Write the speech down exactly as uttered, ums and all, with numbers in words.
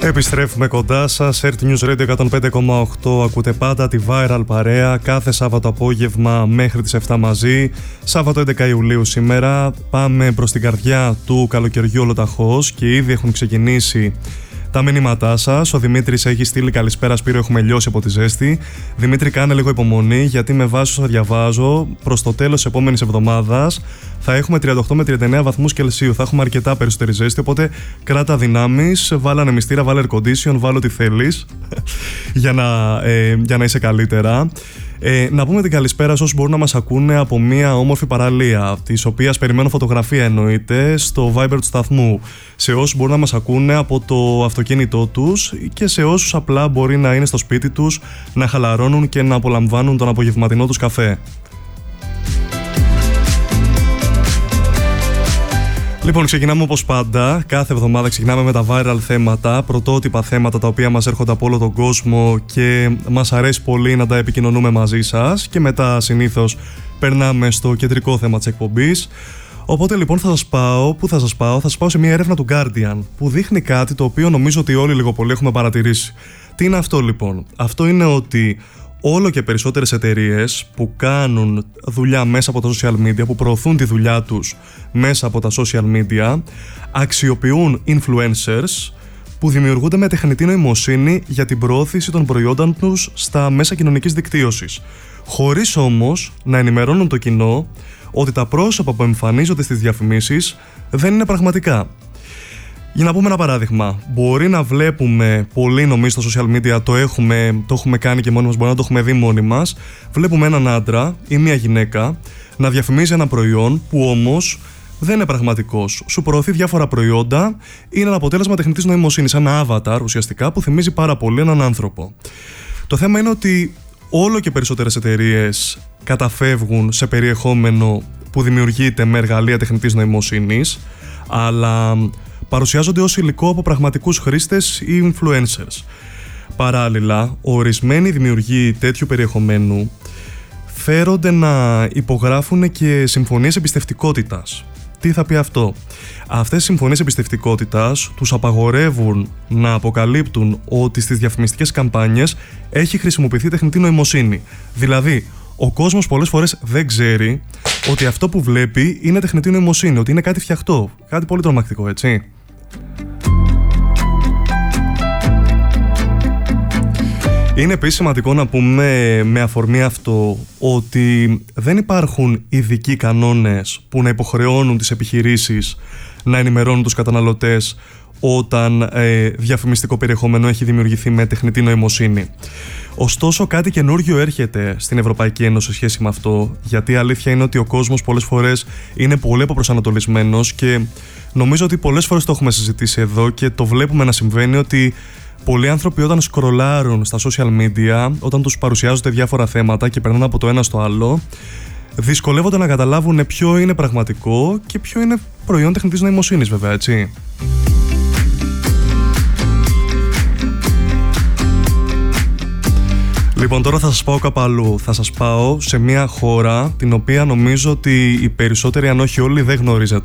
Επιστρέφουμε κοντά σας, Earth News Radio εκατόν πέντε κόμμα οκτώ. Ακούτε πάντα τη Viral παρέα κάθε Σάββατο απόγευμα μέχρι τις επτά μαζί. Σάββατο έντεκα Ιουλίου σήμερα. Πάμε προς την καρδιά του καλοκαιριού ολοταχώς και ήδη έχουν ξεκινήσει τα μηνύματά σας. Ο Δημήτρης έχει στείλει καλησπέρα Σπύρο, έχουμε λιώσει από τη ζέστη. Δημήτρη, κάνε λίγο υπομονή, γιατί με βάση όσα διαβάζω προς το τέλος της επόμενης εβδομάδας θα έχουμε τριάντα οκτώ με τριάντα εννέα βαθμούς Κελσίου. Θα έχουμε αρκετά περισσότερη ζέστη, οπότε κράτα δυνάμεις, βάλε ανεμιστήρα, βάλε air condition, βάλε ό,τι θέλεις για, να, ε, για να είσαι καλύτερα. Ε, να πούμε την καλησπέρα σε όσους μπορούν να μας ακούνε από μια όμορφη παραλία, της οποίας περιμένω φωτογραφία εννοείται, στο Viber του σταθμού. Σε όσους μπορούν να μας ακούνε από το αυτοκίνητό τους και σε όσους απλά μπορεί να είναι στο σπίτι τους, να χαλαρώνουν και να απολαμβάνουν τον απογευματινό τους καφέ. Λοιπόν, ξεκινάμε όπως πάντα. Κάθε εβδομάδα ξεκινάμε με τα viral θέματα, πρωτότυπα θέματα τα οποία μας έρχονται από όλο τον κόσμο και μας αρέσει πολύ να τα επικοινωνούμε μαζί σας. Και μετά συνήθως περνάμε στο κεντρικό θέμα της εκπομπής. Οπότε λοιπόν θα σας πάω, πού θα σας πάω, θα σας πάω σε μια έρευνα του Guardian που δείχνει κάτι το οποίο νομίζω ότι όλοι λίγο πολύ έχουμε παρατηρήσει. Τι είναι αυτό λοιπόν? Αυτό είναι ότι όλο και περισσότερες εταιρείες που κάνουν δουλειά μέσα από τα social media, που προωθούν τη δουλειά τους μέσα από τα social media, αξιοποιούν influencers που δημιουργούνται με τεχνητή νοημοσύνη για την προώθηση των προϊόντων τους στα μέσα κοινωνικής δικτύωσης, χωρίς όμως να ενημερώνουν το κοινό ότι τα πρόσωπα που εμφανίζονται στις διαφημίσεις δεν είναι πραγματικά. Για να πούμε ένα παράδειγμα, μπορεί να βλέπουμε πολύ, νομίζω στο social media, το έχουμε, το έχουμε κάνει και μόνοι μας, μπορεί να το έχουμε δει μόνοι μας. Βλέπουμε έναν άντρα ή μια γυναίκα να διαφημίζει ένα προϊόν που όμως δεν είναι πραγματικός. Σου προωθεί διάφορα προϊόντα, είναι ένα αποτέλεσμα τεχνητής νοημοσύνης, ένα avatar ουσιαστικά που θυμίζει πάρα πολύ έναν άνθρωπο. Το θέμα είναι ότι όλο και περισσότερες εταιρείες καταφεύγουν σε περιεχόμενο που δημιουργείται με εργαλεία τεχνητής νοημοσύνης, αλλά παρουσιάζονται ως υλικό από πραγματικούς χρήστες ή influencers. Παράλληλα, ορισμένοι δημιουργοί τέτοιου περιεχομένου φέρονται να υπογράφουν και συμφωνίες εμπιστευτικότητας. Τι θα πει αυτό? Αυτές οι συμφωνίες εμπιστευτικότητας τους απαγορεύουν να αποκαλύπτουν ότι στις διαφημιστικές καμπάνιες έχει χρησιμοποιηθεί τεχνητή νοημοσύνη. Δηλαδή, ο κόσμος πολλές φορές δεν ξέρει ότι αυτό που βλέπει είναι τεχνητή νοημοσύνη, ότι είναι κάτι φτιαχτό, κάτι πολύ τρομακτικό, έτσι. Είναι επίσης σημαντικό να πούμε με αφορμή αυτό ότι δεν υπάρχουν ειδικοί κανόνες που να υποχρεώνουν τις επιχειρήσεις να ενημερώνουν τους καταναλωτές όταν ε, διαφημιστικό περιεχόμενο έχει δημιουργηθεί με τεχνητή νοημοσύνη. Ωστόσο, κάτι καινούργιο έρχεται στην Ευρωπαϊκή Ένωση σε σχέση με αυτό, γιατί η αλήθεια είναι ότι ο κόσμος πολλές φορές είναι πολύ αποπροσανατολισμένος και νομίζω ότι πολλές φορές το έχουμε συζητήσει εδώ και το βλέπουμε να συμβαίνει, ότι πολλοί άνθρωποι όταν σκρολάρουν στα social media, όταν τους παρουσιάζονται διάφορα θέματα και περνάνε από το ένα στο άλλο, δυσκολεύονται να καταλάβουν ποιο είναι πραγματικό και ποιο είναι προϊόν τεχνητής νοημοσύνης, βέβαια, έτσι. Λοιπόν, τώρα θα σας πάω κάπου αλλού. Θα σας πάω σε μια χώρα την οποία νομίζω ότι οι περισσότεροι, αν όχι όλοι, δεν γνωρίζετε.